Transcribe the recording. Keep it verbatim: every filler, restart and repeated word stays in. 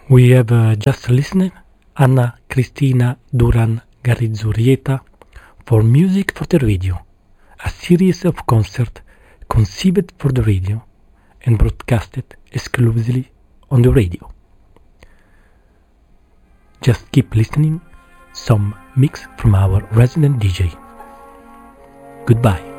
We have uh, just listened Anna Cristina Duran Garrizurieta for Music for the Radio, a series of concerts conceived for the radio and broadcasted exclusively on the radio. Just keep listening, some mix from our resident D J. Goodbye.